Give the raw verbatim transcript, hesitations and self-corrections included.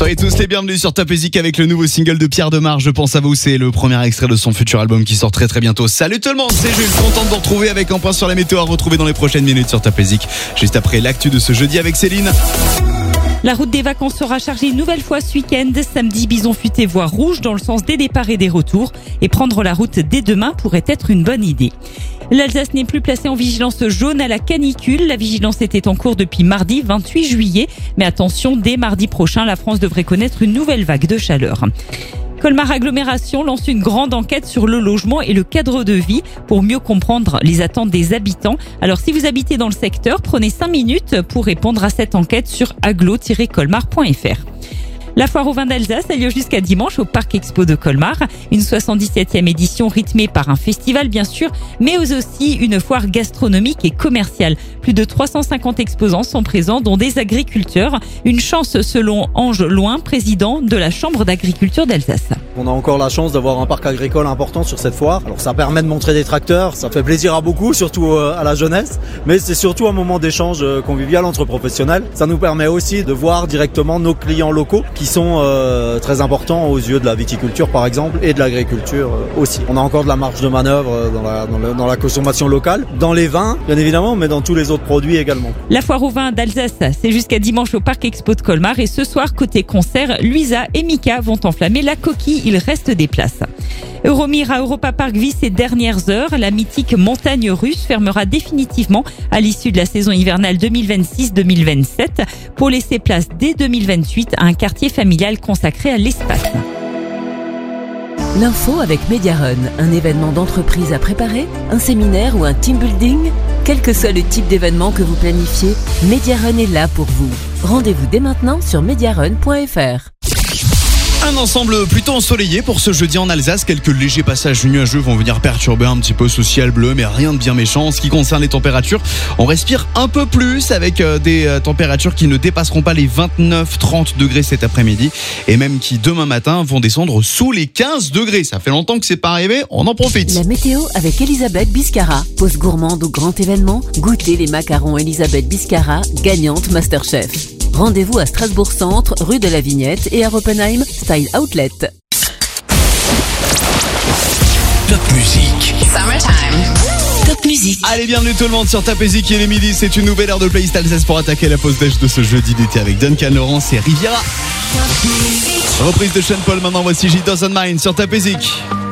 Soyez tous les bienvenus sur Top Music avec le nouveau single de Pierre Demar, Je pense à vous. C'est le premier extrait de son futur album qui sort très très bientôt. Salut tout le monde, c'est Jules, content de vous retrouver avec un point sur la météo à retrouver dans les prochaines minutes sur Top Music. Juste après l'actu de ce jeudi avec Céline. La route des vacances sera chargée une nouvelle fois ce week-end. Samedi, bison futé voie rouge dans le sens des départs et des retours. Et prendre la route dès demain pourrait être une bonne idée. L'Alsace n'est plus placée en vigilance jaune à la canicule. La vigilance était en cours depuis mardi vingt-huit juillet. Mais attention, dès mardi prochain, la France devrait connaître une nouvelle vague de chaleur. Colmar Agglomération lance une grande enquête sur le logement et le cadre de vie pour mieux comprendre les attentes des habitants. Alors si vous habitez dans le secteur, prenez cinq minutes pour répondre à cette enquête sur agglo tiret colmar point f r. La foire au vin d'Alsace a lieu jusqu'à dimanche au Parc Expo de Colmar. Une soixante-dix-septième édition rythmée par un festival bien sûr, mais aussi une foire gastronomique et commerciale. Plus de trois cent cinquante exposants sont présents, dont des agriculteurs. Une chance selon Ange Loin, président de la Chambre d'agriculture d'Alsace. On a encore la chance d'avoir un parc agricole important sur cette foire. Alors ça permet de montrer des tracteurs, ça fait plaisir à beaucoup, surtout à la jeunesse. Mais c'est surtout un moment d'échange convivial entre professionnels. Ça nous permet aussi de voir directement nos clients locaux qui sont euh, très importants aux yeux de la viticulture par exemple et de l'agriculture euh, aussi. On a encore de la marge de manœuvre dans la, dans, le, dans la consommation locale, dans les vins bien évidemment, mais dans tous les autres produits également. La foire au vin d'Alsace, c'est jusqu'à dimanche au Parc Expo de Colmar et ce soir côté concert, Luisa et Mika vont enflammer la coquille, il reste des places. Euromir à Europa Park vit ses dernières heures. La mythique montagne russe fermera définitivement à l'issue de la saison hivernale deux mille vingt-six deux mille vingt-sept pour laisser place dès deux mille vingt-huit à un quartier familial consacré à l'espace. L'info avec Mediarun, un événement d'entreprise à préparer, un séminaire ou un team building. Quel que soit le type d'événement que vous planifiez, Mediarun est là pour vous. Rendez-vous dès maintenant sur mediarun point f r. Un ensemble plutôt ensoleillé pour ce jeudi en Alsace. Quelques légers passages nuageux vont venir perturber un petit peu ce ciel bleu, mais rien de bien méchant. En ce qui concerne les températures, on respire un peu plus avec des températures qui ne dépasseront pas les vingt-neuf trente degrés cet après-midi et même qui demain matin vont descendre sous les quinze degrés. Ça fait longtemps que c'est pas arrivé, on en profite. La météo avec Elisabeth Biscara. Pause gourmande au grand événement, goûtez les macarons Elisabeth Biscara, gagnante Masterchef. Rendez-vous à Strasbourg Centre, rue de la Vignette et à Oppenheim, Style Outlet. Top Music. Summertime. Top Music. Allez, bienvenue tout le monde sur Top Music, il est midi, c'est une nouvelle heure de playlist Alsace pour attaquer la pause déj de ce jeudi d'été avec Duncan Laurence et Riviera. Reprise de Sean Paul, maintenant voici J Doesn't Mind sur Top Music.